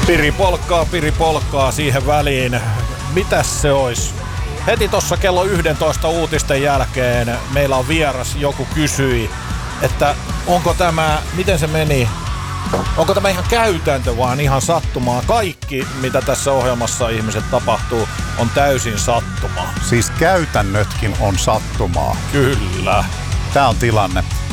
Piri polkkaa siihen väliin. Mitäs se ois? Heti tossa kello 11 uutisten jälkeen meillä on vieras, joku kysyi, että onko tämä, miten se meni? Onko tämä ihan käytäntö vaan ihan sattumaa? Kaikki, mitä tässä ohjelmassa ihmiset tapahtuu, on täysin sattumaa. Siis käytännötkin on sattumaa. Kyllä. Tää on tilanne.